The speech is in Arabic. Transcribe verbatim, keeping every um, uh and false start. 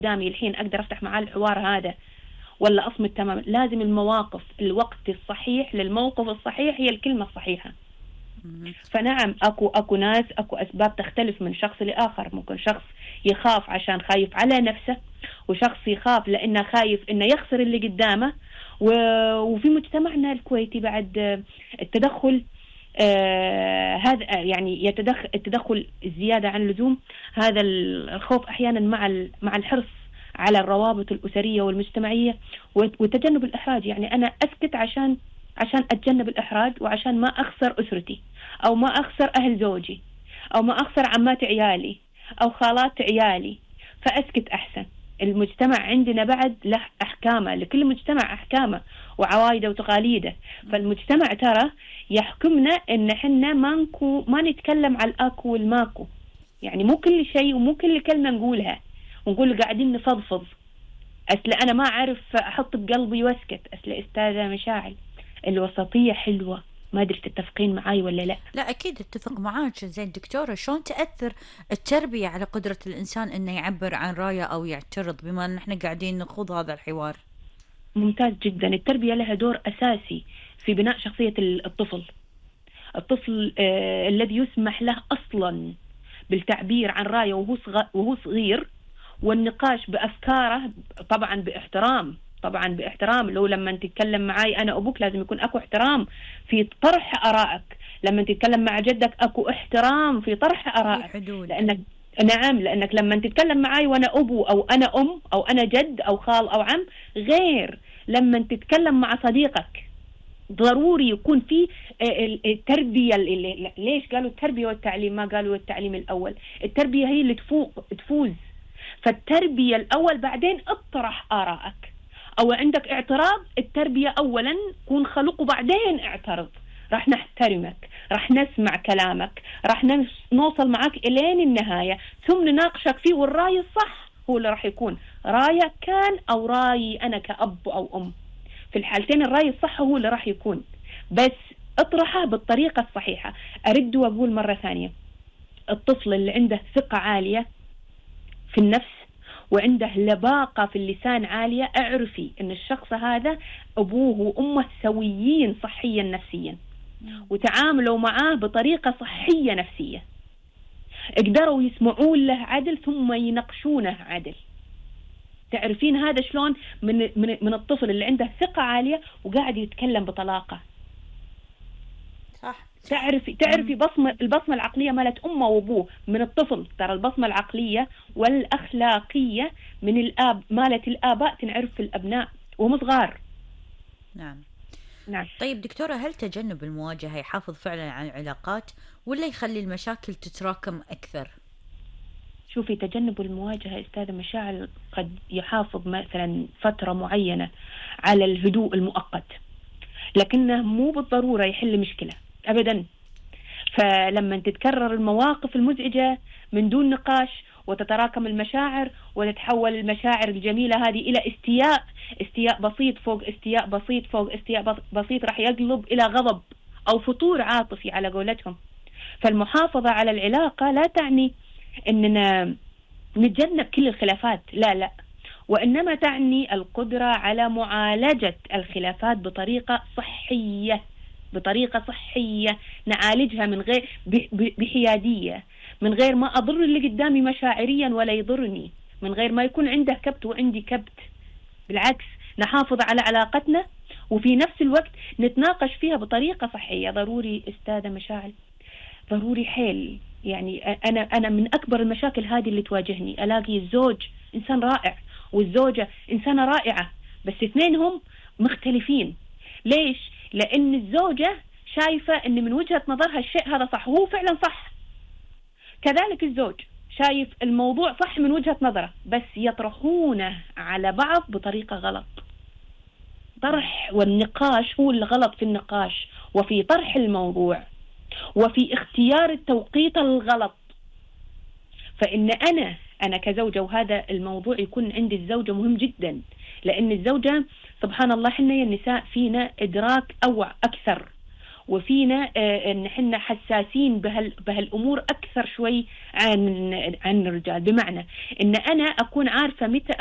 قدامي الحين أقدر أفتح معاه الحوار هذا ولا أصمت تماما. لازم المواقف، الوقت الصحيح للموقف الصحيح هي الكلمة الصحيحة. فنعم أكو أكو ناس، أكو أسباب تختلف من شخص لآخر. ممكن شخص يخاف عشان خايف على نفسه، وشخص يخاف لأنه خايف إنه يخسر اللي قدامه. وفي مجتمعنا الكويتي بعد التدخل آه هذا يعني يتدخل التدخل الزيادة عن اللزوم، هذا الخوف أحيانا مع مع الحرص على الروابط الأسرية والمجتمعية وتجنب الإحراج. يعني أنا أسكت عشان عشان أتجنب الإحراج، وعشان ما أخسر أسرتي، أو ما أخسر أهل زوجي، أو ما أخسر عمات عيالي أو خالات عيالي، فأسكت أحسن. المجتمع عندنا بعد له أحكامه، لكل مجتمع أحكامه وعوايده وتقاليده. فالمجتمع ترى يحكمنا إن حنا ما نكو ما نتكلم على الأكو والماكو. يعني مو كل شيء ومو كل كلمة نقولها ونقول قاعدين نفضفض. أصل أنا ما أعرف أحط بقلبي واسكت. أصل أستاذة مشاعل، الوسطية حلوة. ما أدري تتفقين معاي ولا لا؟ لا أكيد اتفق معاك. زين دكتورة، شلون تأثر التربية على قدرة الإنسان إنه يعبر عن رأيه أو يعترض، بما أن احنا قاعدين نخوض هذا الحوار؟ ممتاز جدا. التربية لها دور أساسي في بناء شخصية الطفل. الطفل آه الذي يسمح له أصلا بالتعبير عن رأيه وهو وهو صغير، والنقاش بأفكاره، طبعا باحترام طبعا باحترام. لو لما تتكلم معاي أنا أبوك لازم يكون أكو احترام في طرح آرائك. لما تتكلم مع جدك أكو احترام في طرح آرائك، لأنك نعم لأنك لما تتكلم معاي وأنا أبو أو أنا أم أو أنا جد أو خال أو عم، غير لما تتكلم مع صديقك. ضروري يكون في التربية. ليش قالوا التربية والتعليم، ما قالوا التعليم الأول؟ التربية هي اللي تفوق تفوز. فالتربية الأول، بعدين اطرح آرائك. أو عندك اعتراض، التربية أولا كون خلق وبعدين اعترض. راح نحترمك، راح نسمع كلامك، راح نوصل معك إلين النهاية، ثم نناقشك فيه. والرأي الصح هو اللي راح يكون رأيك كان أو رأيي أنا كأب أو أم. في الحالتين الرأي الصح هو اللي راح يكون، بس اطرحه بالطريقة الصحيحة. أرد وأقول مرة ثانية، الطفل اللي عنده ثقة عالية في النفس وعنده لباقة في اللسان عالية، اعرفي ان الشخص هذا ابوه وامه سويين صحيا نفسيا، وتعاملوا معاه بطريقة صحية نفسية، اقدروا يسمعون له عدل ثم يناقشونه عدل. تعرفين هذا شلون؟ من من من الطفل اللي عنده ثقة عالية وقاعد يتكلم بطلاقة. صح. تعرفي تعرفي بصمة البصمة العقلية مالت أمه وأبوه من الطفل. ترى البصمة العقلية والأخلاقية من الآب مالت الآباء تنعرف في الأبناء وهم صغار. نعم نعم. طيب دكتورة، هل تجنب المواجهة يحافظ فعلا على العلاقات ولا يخلي المشاكل تتراكم أكثر؟ شوفي، تجنب المواجهة أستاذة مشاعل قد يحافظ مثلا فترة معينة على الهدوء المؤقت، لكنه مو بالضرورة يحل مشكلة أبدا. فلما تتكرر المواقف المزعجة من دون نقاش وتتراكم المشاعر وتتحول المشاعر الجميلة هذه إلى استياء، استياء بسيط فوق استياء بسيط فوق استياء بسيط، راح يقلب إلى غضب أو فتور عاطفي على قولتهم. فالمحافظة على العلاقة لا تعني أننا نتجنب كل الخلافات، لا لا، وإنما تعني القدرة على معالجة الخلافات بطريقة صحية، بطريقة صحية نعالجها من غير بحيادية، من غير ما أضر اللي قدامي مشاعريا ولا يضرني، من غير ما يكون عنده كبت وعندي كبت. بالعكس، نحافظ على علاقتنا وفي نفس الوقت نتناقش فيها بطريقة صحية. ضروري أستاذة مشاعل، ضروري حيل. يعني أنا أنا من أكبر المشاكل هذه اللي تواجهني، ألاقي الزوج إنسان رائع والزوجة إنسانة رائعة، بس اثنينهم مختلفين. ليش؟ لأن الزوجة شايفة أن من وجهة نظرها الشيء هذا صح وهو فعلا صح، كذلك الزوج شايف الموضوع صح من وجهة نظره، بس يطرحونه على بعض بطريقة غلط. طرح والنقاش هو الغلط في النقاش وفي طرح الموضوع وفي اختيار التوقيت الغلط. فإن أنا أنا كزوجة، وهذا الموضوع يكون عند الزوجة مهم جدا، لأن الزوجة سبحان الله حنا النساء فينا إدراك أوع أكثر وفينا آه، ان احنا حساسين بهال بهالامور اكثر شوي عن عن الرجال. بمعنى ان انا اكون عارفه متى